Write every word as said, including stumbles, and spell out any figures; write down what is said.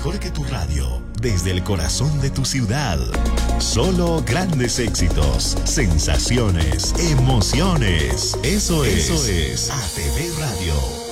mejor que tu radio, desde el corazón de tu ciudad. Solo grandes éxitos, sensaciones, emociones. Eso es, Eso es A T V Radio.